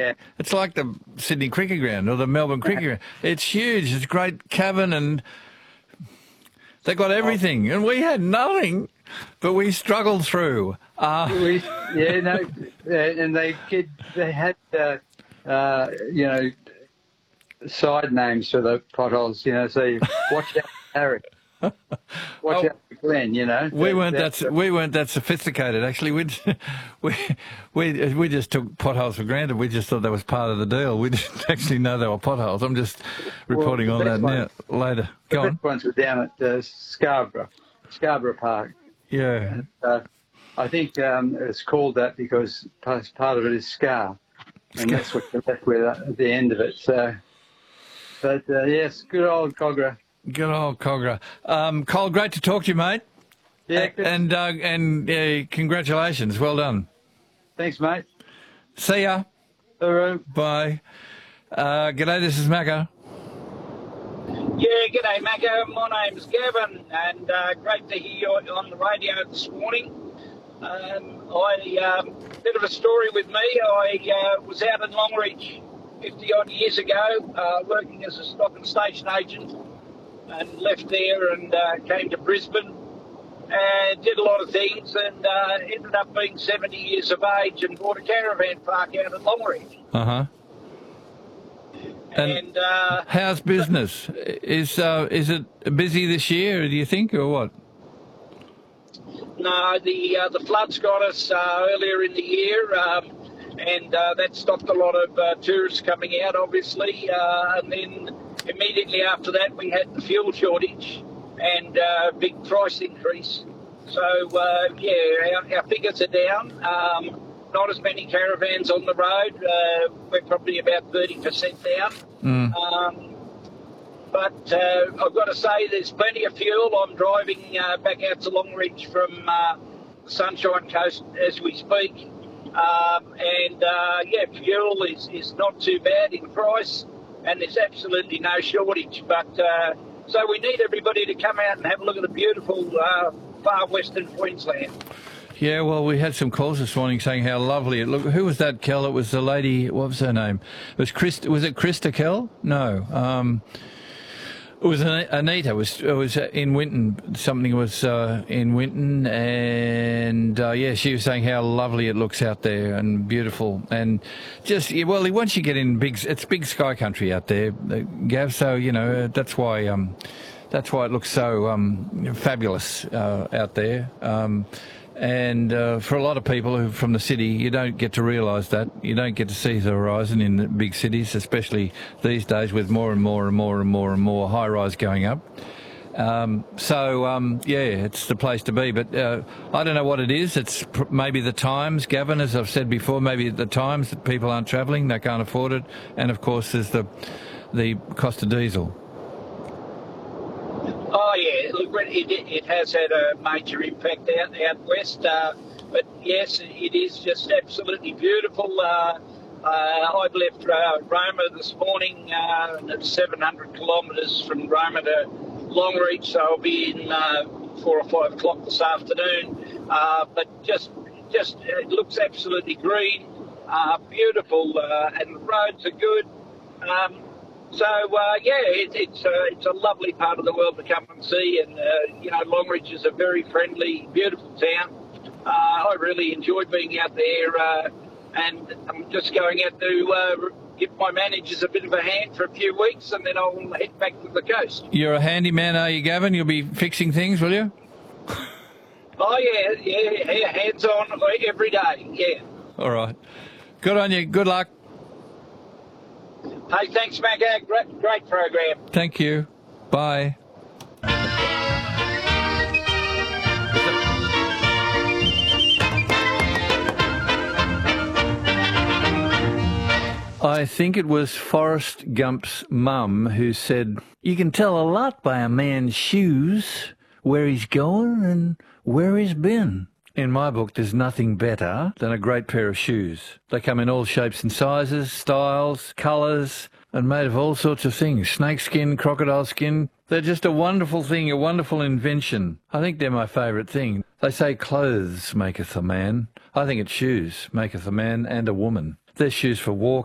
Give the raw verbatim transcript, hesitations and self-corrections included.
Yeah. It's like the Sydney Cricket Ground or the Melbourne Cricket Ground. It's huge. It's a great cavern and they got everything. And we had nothing, but we struggled through. Uh, we, yeah, no, and they kid, they had, uh, uh, you know, side names for the potholes, you know, so you watch out for Harry. Watch oh, out for Glenn, you know. We weren't that, that we weren't that sophisticated actually. We we we we just took potholes for granted. We just thought that was part of the deal. We didn't actually know they were potholes. I'm just reporting well, on that ones, now later. Go the on. best ones were down at uh, Scarborough, Scarborough Park. Yeah. And, uh, I think um, it's called that because part of it is Scar, and that's what you're left with at the end of it. So, but uh, yes, good old Cogra. Good old Cogra. Um, Cole, great to talk to you, mate. Yeah, good. And uh, and uh, congratulations. Well done. Thanks, mate. See ya. All right. Bye. Uh, g'day, this is Macca. Yeah, g'day, Macca. My name's Gavin, and uh, great to hear you on the radio this morning. Um, I um, bit of a story with me. I uh, was out in Longreach fifty odd years ago, uh, working as a stock and station agent. And left there and uh, came to Brisbane and did a lot of things and uh, ended up being seventy years of age and bought a caravan park out at Longreach. Uh-huh. And, and uh, how's business? Is uh, is it busy this year, do you think, or what? No, the uh, the floods got us uh, earlier in the year, um, and uh, that stopped a lot of uh, tourists coming out, obviously, uh, and then immediately after that, we had the fuel shortage and uh, big price increase. So, uh, yeah, our, our figures are down. Um, not as many caravans on the road. Uh, we're probably about thirty percent down. Mm. Um, but uh, I've got to say there's plenty of fuel. I'm driving uh, back out to Longreach from uh, the Sunshine Coast as we speak. Um, and, uh, yeah, fuel is, is not too bad in price. And there's absolutely no shortage. But uh, so we need everybody to come out and have a look at the beautiful uh, far western Queensland. Yeah, well, we had some calls this morning saying how lovely it looked. Who was that, Kel? It was the lady. What was her name? It was Chris. Was it Krista Kel? No. Um, it was Anita. It was it was in Winton. Something was uh, in Winton, and uh, yeah, she was saying how lovely it looks out there and beautiful, and just yeah, well, once you get in big, it's big sky country out there, Gav. So you know that's why um, that's why it looks so um, fabulous uh, out there. Um, And uh, for a lot of people who from the city, you don't get to realise that. You don't get to see the horizon in the big cities, especially these days with more and more and more and more and more high-rise going up. Um, so, um, yeah, it's the place to be. But uh, I don't know what it is. It's pr- maybe the times, Gavin, as I've said before, maybe the times that people aren't travelling, they can't afford it. And, of course, there's the, the cost of diesel. Oh, yeah, look, it, it has had a major impact out, out west, uh, but yes, it is just absolutely beautiful. Uh, uh, I've left uh, Roma this morning, uh, and it's seven hundred kilometres from Roma to Longreach, so I'll be in uh, four or five o'clock this afternoon. Uh, but just, just it looks absolutely green, uh, beautiful, uh, and the roads are good. Um, So, uh, yeah, it, it's, uh, it's a lovely part of the world to come and see. And, uh, you know, Longreach is a very friendly, beautiful town. Uh, I really enjoyed being out there. Uh, and I'm just going out to uh, give my managers a bit of a hand for a few weeks, and then I'll head back to the coast. You're a handyman, are you, Gavin? You'll be fixing things, will you? Oh, yeah, yeah, yeah, hands-on every day, yeah. All right. Good on you. Good luck. Hey, thanks, Macca. Great, great program. Thank you. Bye. I think it was Forrest Gump's mum who said, "You can tell a lot by a man's shoes, where he's going and where he's been." In my book, there's nothing better than a great pair of shoes. They come in all shapes and sizes, styles, colours, and made of all sorts of things. Snakeskin, crocodile skin. They're just a wonderful thing, a wonderful invention. I think they're my favourite thing. They say clothes maketh a man. I think it's shoes maketh a man and a woman. They're shoes for walking.